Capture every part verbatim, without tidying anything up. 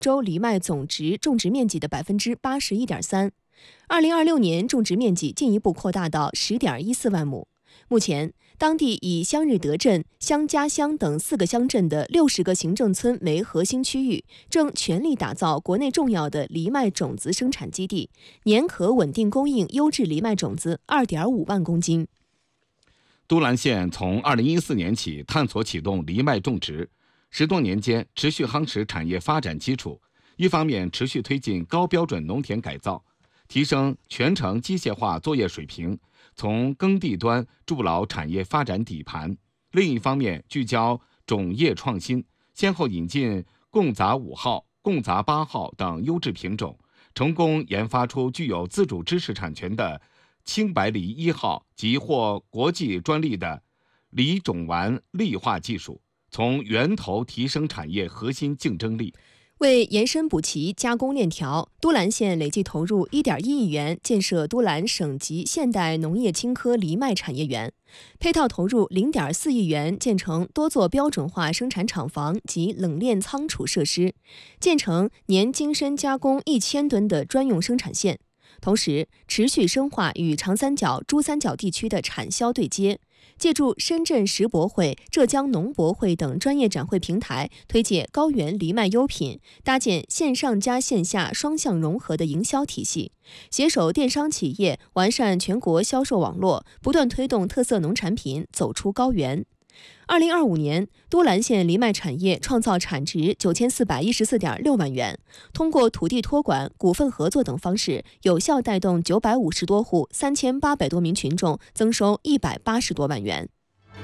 州藜麦总值种植面积的百分之八十一点三。二零二六年种植面积进一步扩大到十点一四万亩。目前，当地以香日德镇、香家乡等四个乡镇的六十个行政村为核心区域，正全力打造国内重要的藜麦种子生产基地，年可稳定供应优质藜麦种子二点五万公斤。 都兰县从二零一四年起探索启动藜麦种植，十多年间持续夯实产业发展基础。一方面持续推进高标准农田改造，提升全程机械化作业水平，从耕地端筑牢产业发展底盘；另一方面聚焦种业创新，先后引进贡杂五号、贡杂八号等优质品种，成功研发出具有自主知识产权的青白藜一号及获国际专利的藜种丸砾化技术，从源头提升产业核心竞争力。 为延伸补齐加工链条，都兰县累计投入一点一亿元建设都兰省级现代农业青稞藜麦产业园，配套投入零点四亿元建成多座标准化生产厂房及冷链仓储设施，建成年精深加工一千吨的专用生产线。同时，持续深化与长三角、珠三角地区的产销对接，借助深圳石博会、浙江农博会等专业展会平台，推介高原藜麦优品，搭建线上加线下双向融合的营销体系，携手电商企业完善全国销售网络，不断推动特色农产品走出高原。二零二五年，都兰县藜麦产业创造产值九千四百一十四点六万元，通过土地托管、股份合作等方式，有效带动九百五十多户、三千八百多名群众增收一百八十多万元。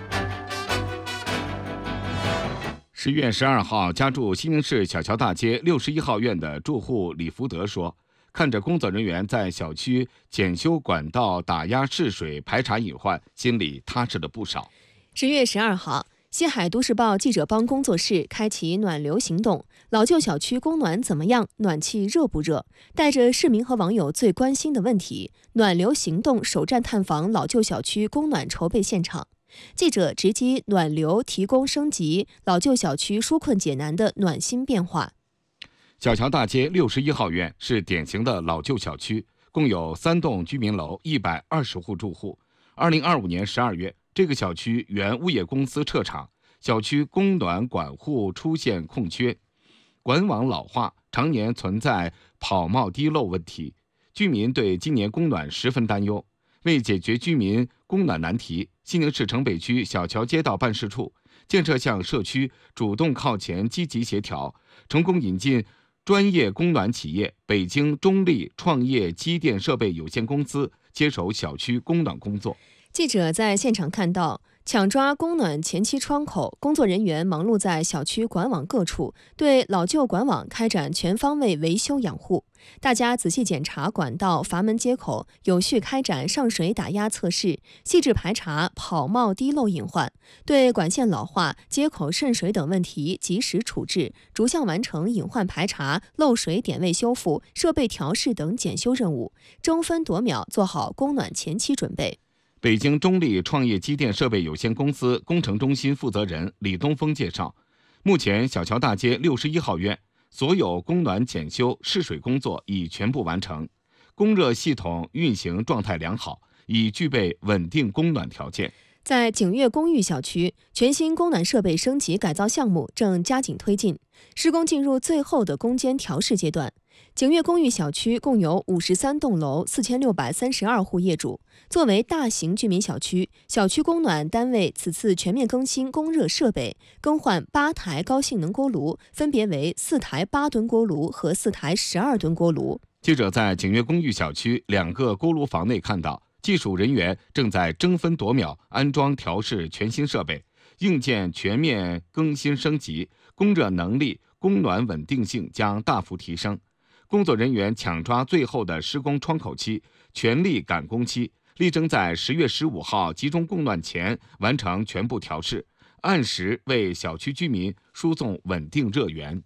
十月十二号，家住西宁市小桥大街六十一号院的住户李福德说，看着工作人员在小区检修管道打压试水排查隐患，心里踏实了不少。 十月十二号，西海都市报记者帮工作室开启暖流行动，老旧小区供暖怎么样？暖气热不热？带着市民和网友最关心的问题，暖流行动首站探访老旧小区供暖筹备现场。记者直击暖流提供升级，老旧小区纾困解难的暖心变化。 小桥大街六十一号院是典型的老旧小区，共有三栋居民楼，一百二十户住户。二零二五年十二月。这个小区原物业公司撤场，小区供暖管户出现空缺，管网老化，常年存在跑冒滴漏问题。居民对今年供暖十分担忧。为解决居民供暖难题，西宁市城北区小桥街道办事处建设向社区主动靠前、积极协调，成功引进专业供暖企业北京中力创业机电设备有限公司接手小区供暖工作。 记者在现场看到，抢抓供暖前期窗口，工作人员忙碌在小区管网各处，对老旧管网开展全方位维修养护。大家仔细检查管道、阀门接口，有序开展上水打压测试，细致排查跑冒滴漏隐患，对管线老化、接口渗水等问题及时处置，逐项完成隐患排查、漏水点位修复、设备调试等检修任务，争分夺秒做好供暖前期准备。 北京中力创业机电设备有限公司工程中心负责人李东峰介绍，目前小桥大街六十一号院所有供暖检修试水工作已全部完成，供热系统运行状态良好，已具备稳定供暖条件。 在景悦公寓小区，全新供暖设备升级改造项目正加紧推进，施工进入最后的攻坚调试阶段。景悦公寓小区共有五十三栋楼，四千六百三十二户业主。作为大型居民小区，小区供暖单位此次全面更新供热设备，更换八台高性能锅炉，分别为四台八吨锅炉和四台十二吨锅炉。 记者在景悦公寓小区两个锅炉房内看到，技术人员正在争分夺秒安装调试全新设备，硬件全面更新升级，供热能力、供暖稳定性将大幅提升。工作人员抢抓最后的施工窗口期，全力赶工期，力争在十月十五号集中供暖前完成全部调试，按时为小区居民输送稳定热源。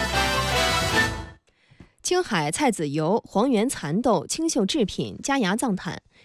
青海菜籽油、黄原蚕豆、清秀制品、佳肴藏毯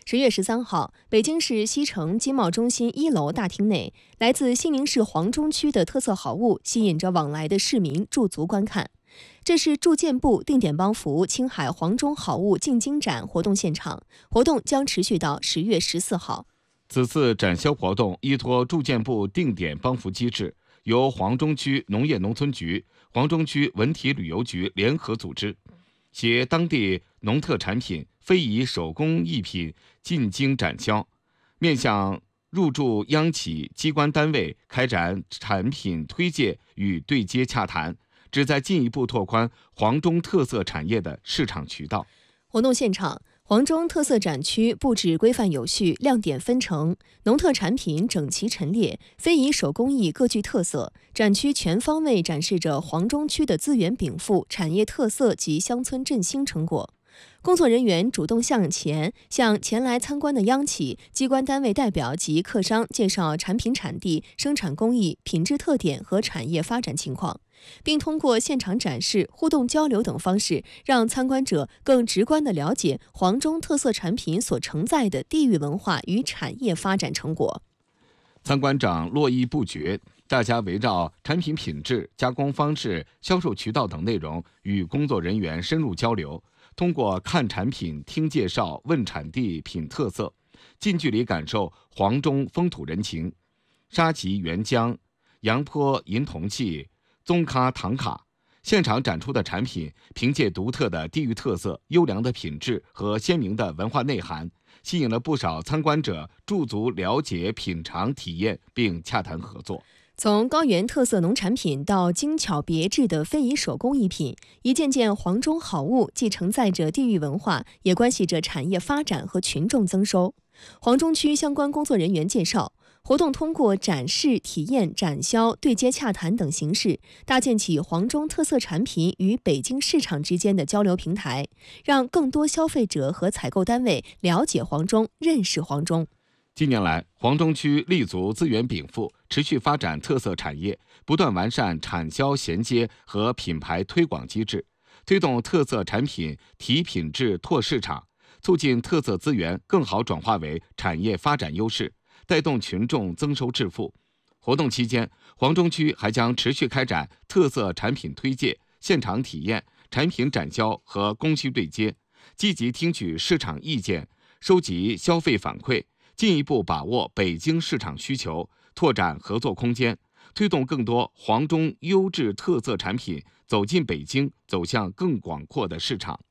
十月十三号，北京市西城经贸中心一楼大厅内，来自西宁市黄中区的特色好物吸引着往来的市民驻足观看。这是住建部定点帮扶青海黄中好物进京展活动现场，活动将持续到十月十四号。 此次展销活动依托住建部定点帮扶机制，由黄中区农业农村局、黄中区文体旅游局联合组织，携当地农特产品、非遗手工艺品进京展销，面向入驻央企机关单位开展产品推介与对接洽谈，旨在进一步拓宽黄中特色产业的市场渠道。 活动现场，黄中特色展区布置规范有序，亮点纷呈，农特产品整齐陈列，非遗手工艺各具特色。展区全方位展示着黄中区的资源禀赋、产业特色及乡村振兴成果。工作人员主动向前，向前来参观的央企、机关单位代表及客商介绍产品产地、生产工艺、品质特点和产业发展情况，并通过现场展示、互动交流等方式，让参观者更直观地了解黄中特色产品所承载的地域文化与产业发展成果。 参观长络绎不绝，大家围绕产品品质、加工方式、销售渠道等内容与工作人员深入交流。通过看产品、听介绍、问产地、品特色，近距离感受黄中风土人情。沙棘原浆、杨坡银铜器、宗咖唐卡，现场展出的产品凭借独特的地域特色、优良的品质和鲜明的文化内涵，吸引了不少参观者驻足了解、品尝、体验并洽谈合作。 从高原特色农产品到精巧别致的非遗手工艺品，一件件黄中好物既承载着地域文化，也关系着产业发展和群众增收。黄中区相关工作人员介绍，活动通过展示、体验、展销、对接洽谈等形式，搭建起黄中特色产品与北京市场之间的交流平台，让更多消费者和采购单位了解黄中、认识黄中。 近年来，黄中区立足资源禀赋，持续发展特色产业，不断完善产销衔接和品牌推广机制，推动特色产品提品质、拓市场，促进特色资源更好转化为产业发展优势，带动群众增收致富。活动期间，黄中区还将持续开展特色产品推介、现场体验、产品展销和供需对接，积极听取市场意见，收集消费反馈，进一步把握北京市场需求，拓展合作空间，推动更多黄中优质特色产品走进北京，走向更广阔的市场。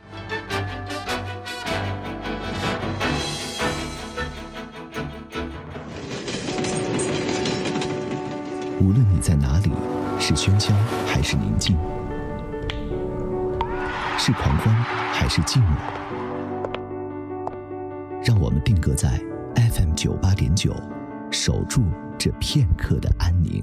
无论你在哪里，是喧嚣还是宁静，是狂欢还是寂寞，让我们定格在 F M 九八点九，守住这片刻的安宁。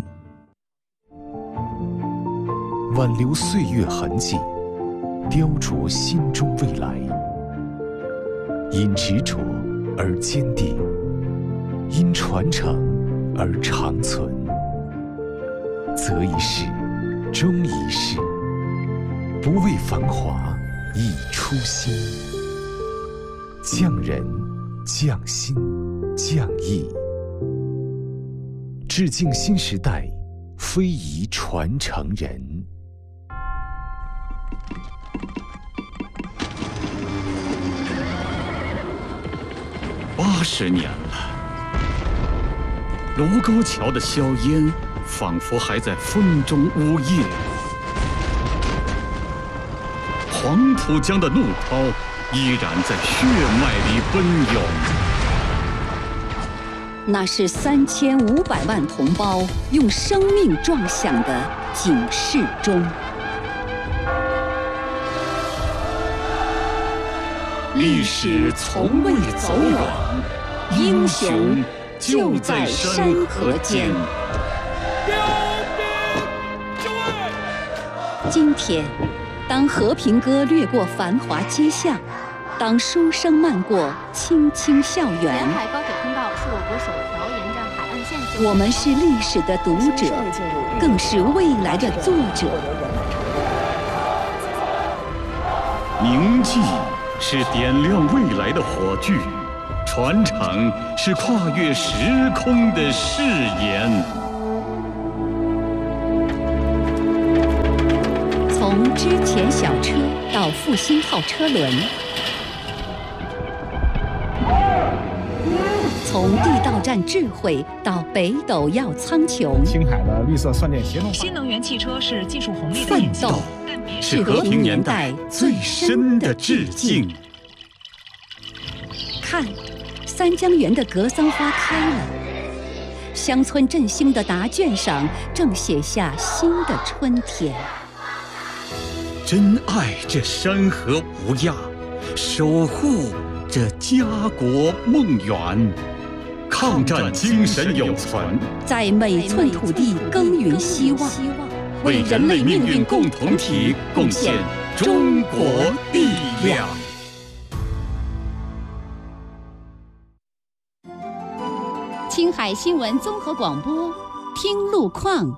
挽留岁月痕迹，雕琢心中未来。因执着而坚定，因传承而长存。择一事，终一事，不为繁华，以初心。匠人，匠心，匠艺，致敬新时代非遗传承人。 八十年了，卢沟桥的硝烟仿佛还在风中呜咽，黄浦江的怒涛依然在血脉里奔涌。 那是三千五百万同胞用生命撞响的警示钟。 历史从未走远，英雄就在山河间。 今天，当和平歌掠过繁华街巷，当书声漫过青青校园， 沿海高铁通道是我国首条沿着海岸线修。 我们是历史的读者，更是未来的作者。 铭记是点亮未来的火炬， 传承是跨越时空的誓言。 从之前小车到复兴号车轮，从地道战智慧到北斗耀苍穹， 青海的绿色算电协同化， 新能源汽车是技术红利的演奋斗是和平年代最深的致敬。 看，三江源的格桑花开了，乡村振兴的答卷上正写下新的春天。 珍爱这山河无恙，守护这家国梦圆，抗战精神永存， 在每寸土地耕耘希望， 为人类命运共同体贡献中国力量。 青海新闻综合广播，听路况。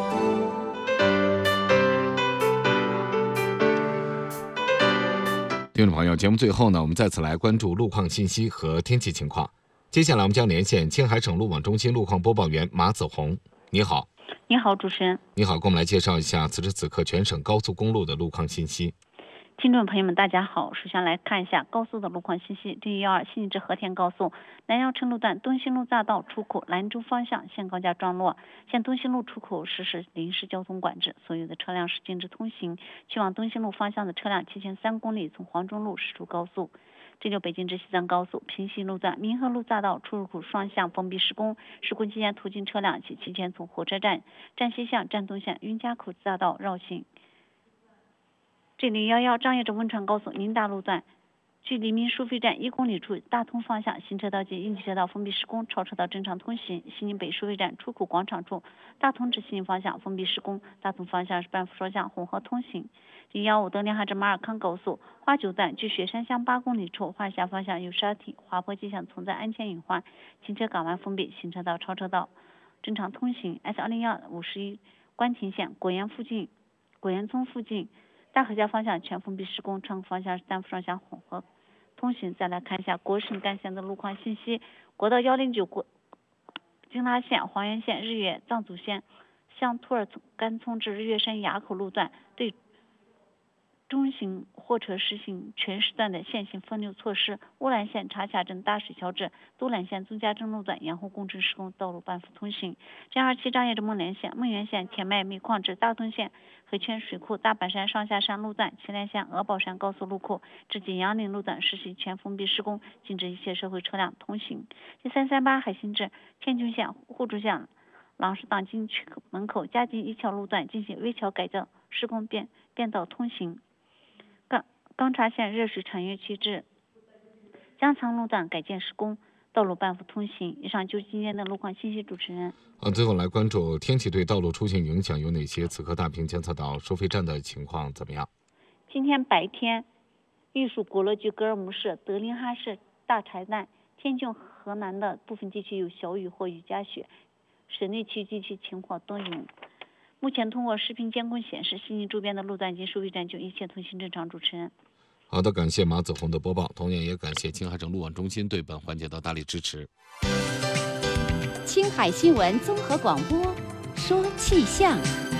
听众朋友，节目最后呢，我们再次来关注路况信息和天气情况。接下来我们将连线青海省路网中心路况播报员马子红。你好。 你好，主持人。 你好，给我们来介绍一下此时此刻全省高速公路的路况信息。 听众朋友们，大家好。首先来看一下高速的路况信息。D一幺二西宁至和田高速南阳城路段东兴路匝道出口兰州方向现高架桩落，现东兴路出口实施临时交通管制，所有的车辆是禁止通行。去往东兴路方向的车辆提前三公里从黄中路驶出高速。这就北京至西藏高速平西路段民和路匝道出入口双向封闭施工，施工期间途经车辆其提前从火车站站西向站东向云家口匝道绕行。这里幺幺张掖至汶川高速宁大路段距黎明收费站一公里处大通方向行车道及应急车道封闭施工，超车道正常通行。西宁北收费站出口广场处大通至西宁方向封闭施工，大通方向是半幅双向混合通行。零幺五德林哈至马尔康高速花九段距雪山乡八公里处华夏方向有沙体滑坡迹象存在安全隐患，行车港湾封闭，行车道超车道正常通行。 S 二零幺五十一关亭县果园附近果园村附近大河家方向全封闭施工，川口方向是单幅双向混合通行。再来看一下国省干线的路况信息。国道一零九国京拉线黄原县日月藏族县向图尔干村至日月山垭口路段对中型货车实行全时段的限行分流措施。乌兰县茶卡镇大水桥至都兰县宗家镇路段沿后工程施工，道路半幅通行。G二七张掖至孟连县孟源县铁麦煤矿至大通县黑泉水库大板山上下山路段祁连县鹅宝山高速路口至锦阳岭路段实行全封闭施工，禁止一切社会车辆通行。第三三八海新至天津县互助县郎石党进区门口嘉定一桥路段进行微桥改造施工，变变道通行。钢察县热水产业区至江仓路段改建施工，道路半幅通行。以上就是今天的路况信息，主持人。 啊，最后来关注天气对道路出行影响有哪些？此刻大坪监测到收费站的情况怎么样？ 今天白天，玉树果乐居格尔木市、德林哈市、大柴旦、天津、河南的部分地区有小雨或雨夹雪，省内区地区晴或多云。目前通过视频监控显示，西宁周边的路段及收费站就一切通行正常。主持人。 好的，感谢马子红的播报，同样也感谢青海省路网中心对本环节的大力支持。 青海新闻综合广播，说气象。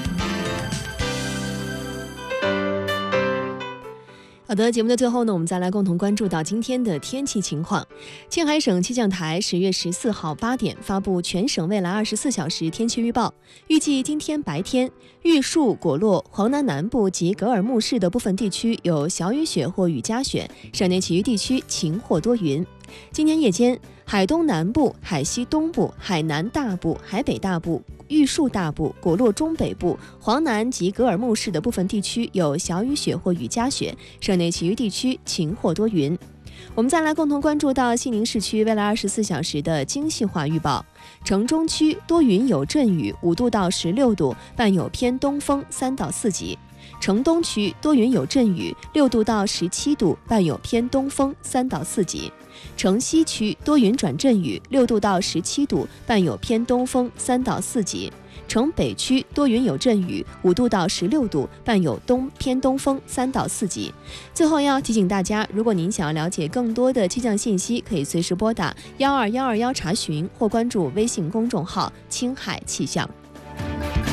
好的，节目的最后呢，我们再来共同关注到今天的天气情况。青海省气象台十月十四号八点发布全省未来二十四小时天气预报，预计今天白天，玉树、果洛、黄南南部及格尔木市的部分地区有小雨雪或雨夹雪，省内其余地区晴或多云。今天夜间，海东南部、海西东部、海南大部、海北大部、玉树大部、果洛中北部、黄南及格尔木市的部分地区有小雨雪或雨夹雪，省内其余地区晴或多云。我们再来共同关注到西宁市区未来二十四小时的精细化预报。城中区多云有阵雨，五度到十六度，伴有偏东风三到四级。城东区多云有阵雨，六度到十七度，伴有偏东风三到四级。城西区多云转阵雨，六度到十七度，伴有偏东风三到四级。 城北区多云有阵雨，五度到十六度，伴有东偏东风三到四级。最后要提醒大家，如果您想要了解更多的气象信息，可以随时拨打幺二幺二幺查询，或关注微信公众号“青海气象”。